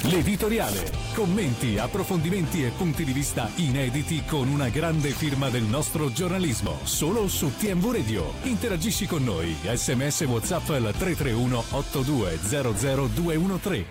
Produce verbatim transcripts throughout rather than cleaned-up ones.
L'editoriale. Commenti, approfondimenti e punti di vista inediti con una grande firma del nostro giornalismo. Solo su T M V Radio. Interagisci con noi. S M S WhatsApp al tre tre uno otto due zero zero due uno tre.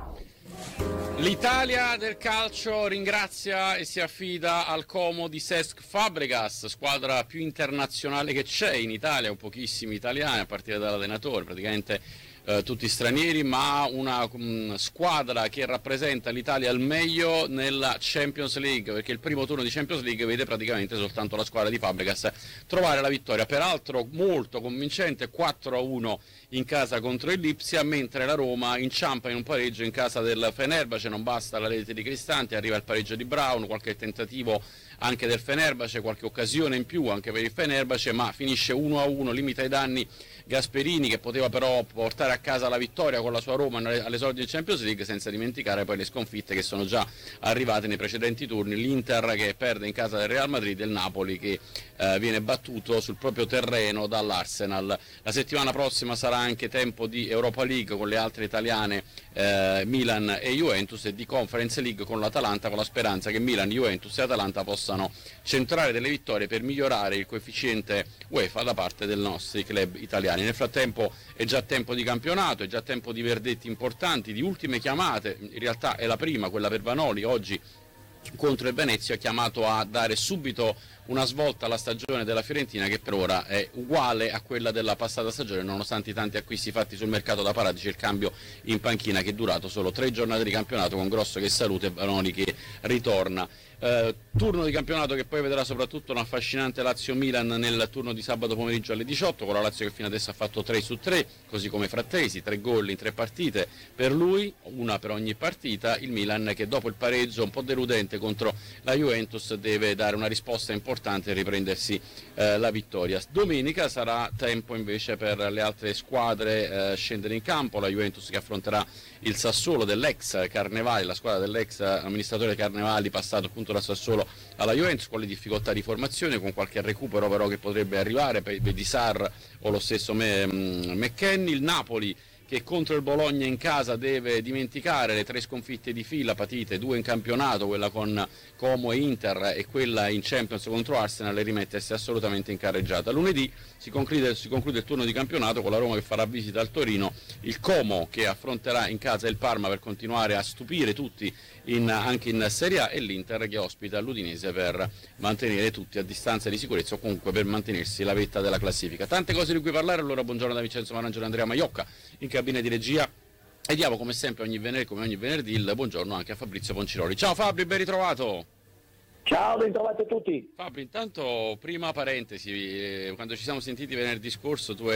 L'Italia del calcio ringrazia e si affida al Como di Cesc Fabregas, squadra più internazionale che c'è in Italia, con pochissimi italiani a partire dall'allenatore, praticamente eh, tutti stranieri, ma una um, squadra che rappresenta l'Italia al meglio nella Champions League, perché il primo turno di Champions League vede praticamente soltanto la squadra di Fabregas trovare la vittoria, peraltro molto convincente, quattro a uno in casa contro il Lipsia, mentre la Roma inciampa in un pareggio in casa del Fenerbahce. Non basta la rete di Cristante, arriva il pareggio di Brown, qualche tentativo anche del Fenerbahce, qualche occasione in più anche per il Fenerbahce, ma finisce uno a uno, limita ai danni Gasperini, che poteva però portare a casa la vittoria con la sua Roma all'esordio di Champions League, senza dimenticare poi le sconfitte che sono già arrivate nei precedenti turni, l'Inter che perde in casa del Real Madrid e il Napoli che eh, viene battuto sul proprio terreno dall'Arsenal. La settimana prossima sarà anche tempo di Europa League con le altre italiane, eh, Milan e Juventus, e di Conference League con l'Atalanta, con la speranza che Milan, Juventus e Atalanta possano centrare delle vittorie per migliorare il coefficiente UEFA da parte dei nostri club italiani. Nel frattempo è già tempo di campionato, è già tempo di verdetti importanti, di ultime chiamate. In realtà è la prima, quella per Vanoli, oggi contro il Venezia, è chiamato a dare subito una svolta alla stagione della Fiorentina, che per ora è uguale a quella della passata stagione, nonostante i tanti acquisti fatti sul mercato da Paratici e il cambio in panchina che è durato solo tre giornate di campionato, con Grosso che saluta e Vanoli che ritorna. Eh, turno di campionato che poi vedrà soprattutto un affascinante Lazio-Milan nel turno di sabato pomeriggio alle diciotto, con la Lazio che fino adesso ha fatto tre su tre, così come Frattesi, tre gol in tre partite per lui, una per ogni partita. Il Milan che dopo il pareggio un po' deludente contro la Juventus deve dare una risposta importante e riprendersi eh, la vittoria. Domenica sarà tempo invece per le altre squadre eh, scendere in campo, la Juventus che affronterà il Sassuolo dell'ex Carnevali, la squadra dell'ex amministratore Carnevali, passato appunto da Sassuolo alla Juventus, con le difficoltà di formazione, con qualche recupero però che potrebbe arrivare per di Sarr o lo stesso McKennie. Il Napoli che contro il Bologna in casa deve dimenticare le tre sconfitte di fila patite, due in campionato, quella con Como e Inter e quella in Champions contro Arsenal, e rimettersi assolutamente in carreggiata. Lunedì si conclude, si conclude il turno di campionato con la Roma che farà visita al Torino, il Como che affronterà in casa il Parma per continuare a stupire tutti in, anche in Serie A, e l'Inter che ospita l'Udinese per mantenere tutti a distanza di sicurezza, o comunque per mantenersi la vetta della classifica. Tante cose di cui parlare, allora buongiorno da Vincenzo Marangelo e Andrea Maiocca in cabina di regia, e diamo come sempre ogni venerdì, come ogni venerdì, il buongiorno anche a Fabrizio Ponciroli. Ciao Fabri, ben ritrovato. Ciao, ben trovati a tutti. Fabri, intanto prima parentesi, eh, quando ci siamo sentiti venerdì scorso tu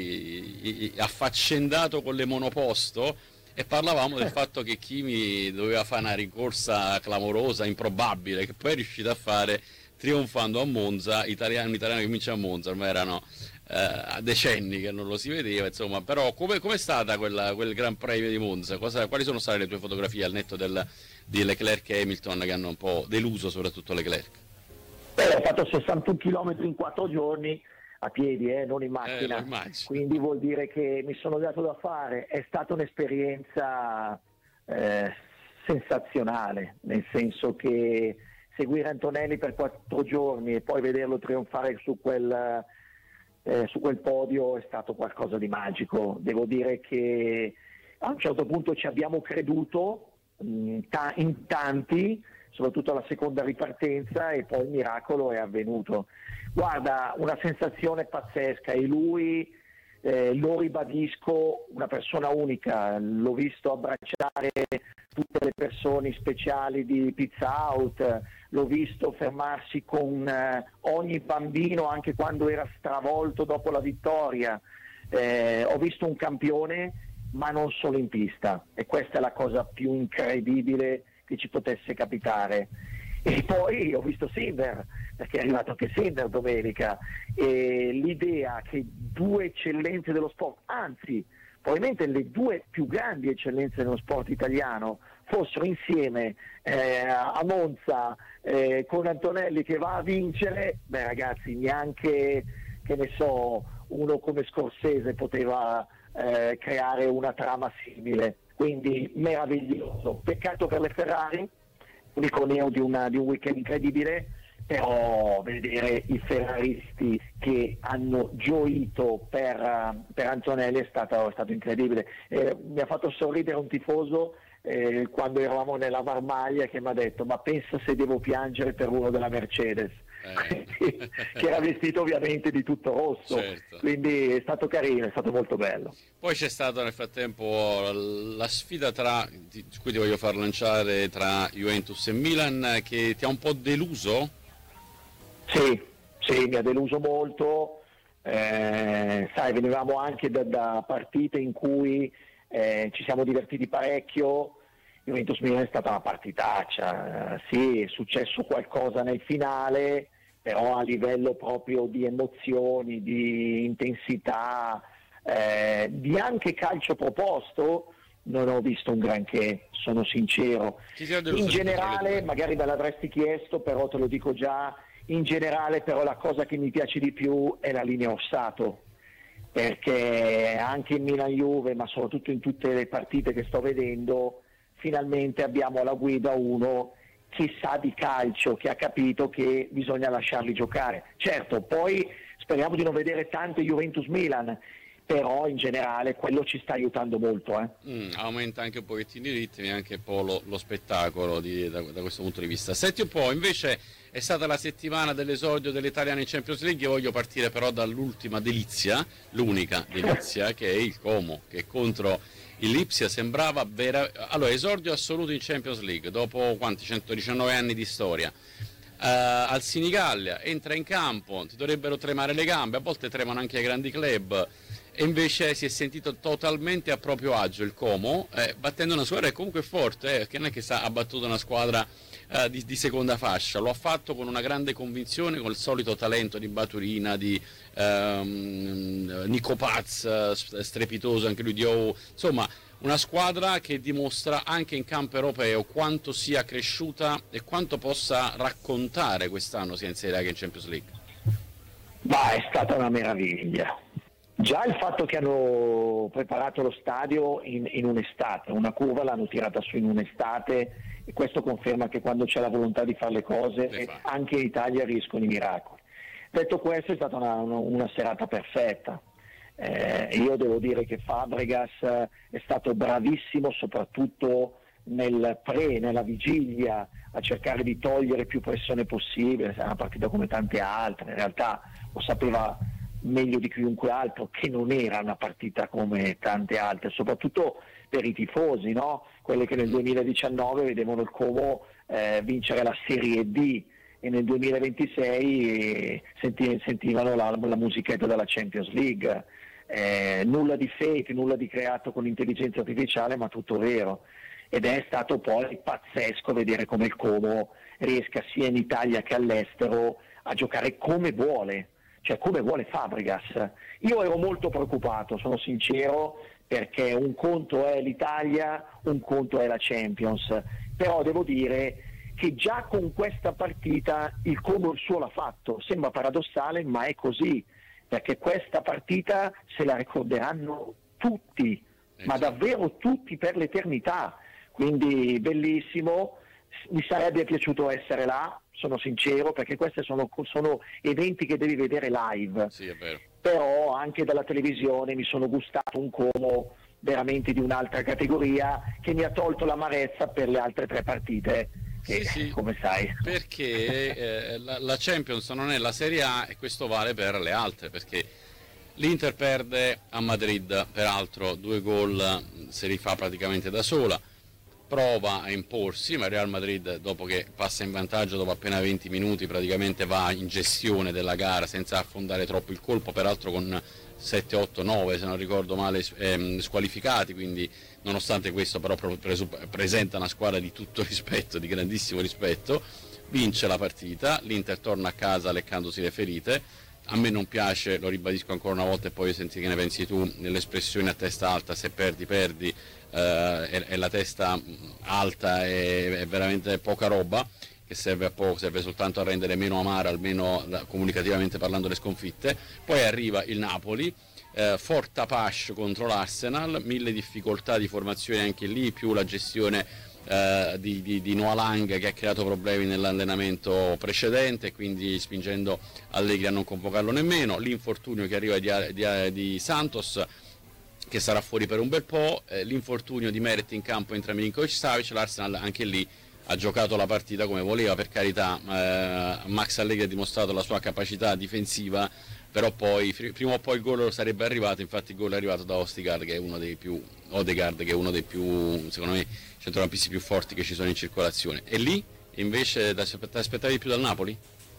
eri affaccendato con le monoposto e parlavamo del fatto che Kimi doveva fare una ricorsa clamorosa, improbabile, che poi è riuscito a fare trionfando a Monza, italiano, un italiano che vince a Monza, ormai erano eh, decenni che non lo si vedeva, insomma. Però come è stata quella, quel Gran Premio di Monza? Cosa, quali sono state le tue fotografie al netto del, di Leclerc e Hamilton, che hanno un po' deluso soprattutto Leclerc? Beh, ho fatto sessantuno chilometri in quattro giorni a piedi, eh, non in macchina, eh, quindi vuol dire che mi sono dato da fare. È stata un'esperienza eh, sensazionale, nel senso che seguire Antonelli per quattro giorni e poi vederlo trionfare su quel, eh, su quel podio è stato qualcosa di magico. Devo dire che a un certo punto ci abbiamo creduto mh, ta- in tanti, soprattutto alla seconda ripartenza, e poi il miracolo è avvenuto. Guarda, una sensazione pazzesca, e lui, eh, lo ribadisco, una persona unica. L'ho visto abbracciare tutte le persone speciali di Pizza Out, l'ho visto fermarsi con eh, ogni bambino anche quando era stravolto dopo la vittoria. Eh, ho visto un campione, ma non solo in pista, e questa è la cosa più incredibile che ci potesse capitare. E poi ho visto Sinner, perché è arrivato anche Sinner domenica, e l'idea che due eccellenze dello sport, anzi probabilmente le due più grandi eccellenze dello sport italiano, fossero insieme eh, a Monza eh, con Antonelli che va a vincere, beh ragazzi, neanche, che ne so, uno come Scorsese poteva eh, creare una trama simile. quindi meraviglioso. Peccato per le Ferrari, unico neo di, una, di un weekend incredibile, però vedere i ferraristi che hanno gioito per, per Antonelli è stato, è stato incredibile. Eh, mi ha fatto sorridere un tifoso eh, quando eravamo nella Marmaglia, che mi ha detto: ma pensa se devo piangere per uno della Mercedes, eh. che era vestito ovviamente di tutto rosso, certo. Quindi è stato carino, è stato molto bello. Poi c'è stata nel frattempo la sfida tra, di cui ti voglio far lanciare, tra Juventus e Milan, che ti ha un po' deluso? Sì, sì, mi ha deluso molto, eh, sai, venivamo anche da, da partite in cui eh, ci siamo divertiti parecchio. Juventus-Milan è stata una partitaccia, eh, sì, è successo qualcosa nel finale, però a livello proprio di emozioni, di intensità, eh, di anche calcio proposto, non ho visto un granché, sono sincero. In generale, magari me l'avresti chiesto, però te lo dico già, in generale però la cosa che mi piace di più è la linea Ossato, perché anche in Milan-Juve, ma soprattutto in tutte le partite che sto vedendo, finalmente abbiamo alla guida uno che sa di calcio, che ha capito che bisogna lasciarli giocare. Certo, poi speriamo di non vedere tante Juventus-Milan, però in generale quello ci sta aiutando molto. Eh. Mm, aumenta anche un pochettino i ritmi e anche un po' lo, lo spettacolo di, da, da questo punto di vista. Senti un po', invece è stata la settimana dell'esordio delle italiane in Champions League. Io voglio partire però dall'ultima delizia, l'unica delizia, che è il Como, che contro il Lipsia sembrava vera... Allora, esordio assoluto in Champions League dopo quanti? centodiciannove anni di storia. Uh, al Sinigallia entra in campo, ti dovrebbero tremare le gambe, a volte tremano anche ai grandi club, e invece si è sentito totalmente a proprio agio il Como, eh, battendo una squadra che comunque è forte, eh, che non è che sta, ha battuto una squadra uh, di, di seconda fascia, lo ha fatto con una grande convinzione, con il solito talento di Baturina, di um, Nico Paz, strepitoso anche lui, di O, insomma una squadra che dimostra anche in campo europeo quanto sia cresciuta e quanto possa raccontare quest'anno sia in Serie A che in Champions League. Ma è stata una meraviglia. Già il fatto che hanno preparato lo stadio in, in un'estate, una curva l'hanno tirata su in un'estate, e questo conferma che quando c'è la volontà di fare le cose le anche in Italia riescono i miracoli. Detto questo, è stata una, una, una serata perfetta. Eh, io devo dire che Fabregas è stato bravissimo soprattutto nel pre, nella vigilia, a cercare di togliere più pressione possibile. È una partita come tante altre, in realtà lo sapeva meglio di chiunque altro che non era una partita come tante altre, soprattutto per i tifosi, no? Quelli che nel duemiladiciannove vedevano il Como eh, vincere la Serie D e nel duemilaventisei senti, sentivano la, la musichetta della Champions League. Eh, nulla di fake, nulla di creato con intelligenza artificiale, ma tutto vero. Ed è stato poi pazzesco vedere come il Como riesca sia in Italia che all'estero a giocare come vuole, cioè come vuole Fabregas. Io ero molto preoccupato, sono sincero, perché un conto è l'Italia, un conto è la Champions, però devo dire che già con questa partita il Como il suo l'ha fatto. Sembra paradossale, ma è così, perché questa partita se la ricorderanno tutti, ma davvero tutti per l'eternità. Quindi bellissimo, mi sarebbe piaciuto essere là, sono sincero, perché questi sono, sono eventi che devi vedere live. Sì, è vero. Però anche dalla televisione mi sono gustato un Como veramente di un'altra categoria, che mi ha tolto l'amarezza per le altre tre partite. Che, sì, sì, come sai, perché eh, la, la Champions non è la Serie A, e questo vale per le altre, perché l'Inter perde a Madrid, peraltro due gol se li fa praticamente da sola, prova a imporsi, ma il Real Madrid, dopo che passa in vantaggio dopo appena venti minuti, praticamente va in gestione della gara senza affondare troppo il colpo, peraltro con sette, otto, nove se non ricordo male ehm, squalificati, quindi nonostante questo però presenta una squadra di tutto rispetto, di grandissimo rispetto, vince la partita, l'Inter torna a casa leccandosi le ferite. A me non piace, lo ribadisco ancora una volta e poi senti che ne pensi tu, nell'espressione a testa alta: se perdi perdi, eh, e, e la testa alta è, è veramente poca roba, che serve a poco, serve soltanto a rendere meno amara, almeno comunicativamente parlando, le sconfitte. Poi arriva il Napoli eh, Fort Apache contro l'Arsenal, mille difficoltà di formazione anche lì, più la gestione eh, di, di, di Noah Lang che ha creato problemi nell'allenamento precedente, quindi spingendo Allegri a non convocarlo nemmeno, l'infortunio che arriva di, di, di Santos che sarà fuori per un bel po', eh, l'infortunio di Meret in campo entra Milinkovic-Savic, l'Arsenal anche lì ha giocato la partita come voleva, per carità, eh, Max Allegri ha dimostrato la sua capacità difensiva, però poi prima o poi il gol sarebbe arrivato, infatti il gol è arrivato da Odegaard che è uno dei più Odegaard che è uno dei più, secondo me, centrocampisti più forti che ci sono in circolazione. E lì invece ti aspettavi più dal Napoli?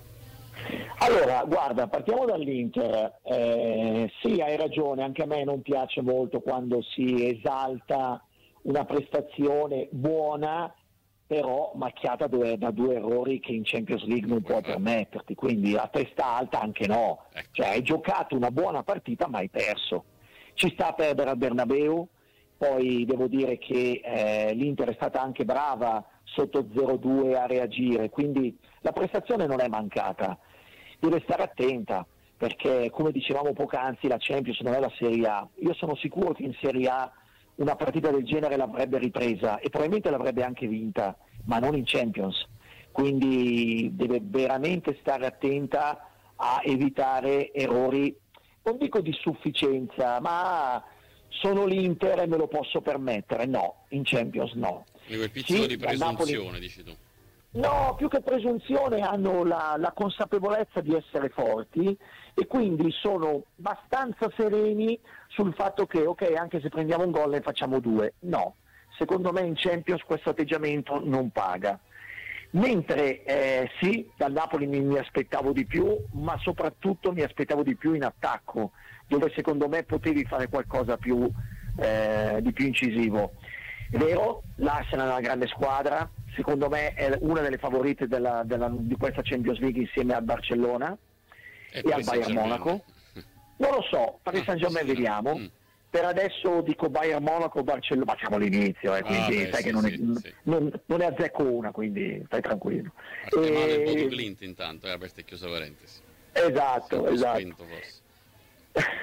Allora, guarda, partiamo dall'Inter. Eh, sì, hai ragione, anche a me non piace molto quando si esalta una prestazione buona, però macchiata due, da due errori che in Champions League non puoi permetterti, quindi a testa alta anche no. Cioè, hai giocato una buona partita ma hai perso. Ci sta a perdere al Bernabeu, poi devo dire che eh, l'Inter è stata anche brava sotto zero due a reagire, quindi la prestazione non è mancata. Deve stare attenta, perché come dicevamo poc'anzi la Champions non è la Serie A. Io sono sicuro che in Serie A una partita del genere l'avrebbe ripresa e probabilmente l'avrebbe anche vinta, ma non in Champions. Quindi deve veramente stare attenta a evitare errori, non dico di sufficienza, ma sono l'Inter e me lo posso permettere. No, in Champions no. Quel pizzico sì, di presunzione, Napoli... dici tu. No, più che presunzione hanno la, la consapevolezza di essere forti e quindi sono abbastanza sereni sul fatto che ok, anche se prendiamo un gol ne facciamo due. No, secondo me in Champions questo atteggiamento non paga. Mentre eh, sì, dal Napoli mi, mi aspettavo di più, ma soprattutto mi aspettavo di più in attacco, dove secondo me potevi fare qualcosa più, eh, di più incisivo. È vero, l'Arsenal è una grande squadra, secondo me è una delle favorite della, della, di questa Champions League insieme al Barcellona e, e al Bayern Monaco. Non lo so, Paris Saint-Germain vediamo. Mm. Per adesso dico Bayern Monaco, Barcellona, ma siamo all'inizio, eh, quindi ah, beh, sai sì, che non, sì, è, sì. Non, non è azzecco una, quindi stai tranquillo. Parte male il Bodo Glint intanto, è aperta e chiusa parentesi. Esatto, esatto. Spento, forse.